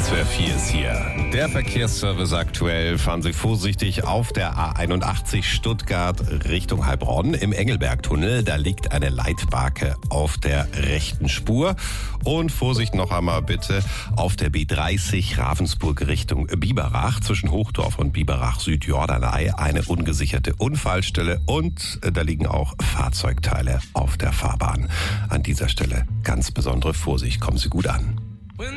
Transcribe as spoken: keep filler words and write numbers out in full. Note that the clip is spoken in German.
S W R vier ist hier. Der Verkehrsservice aktuell. Fahren Sie vorsichtig auf der A einundachtzig Stuttgart Richtung Heilbronn im Engelbergtunnel. Da liegt eine Leitbarke auf der rechten Spur. Und Vorsicht noch einmal bitte auf der B dreißig Ravensburg Richtung Biberach zwischen Hochdorf und Biberach Südjordanei. Eine ungesicherte Unfallstelle und da liegen auch Fahrzeugteile auf der Fahrbahn. An dieser Stelle ganz besondere Vorsicht. Kommen Sie gut an.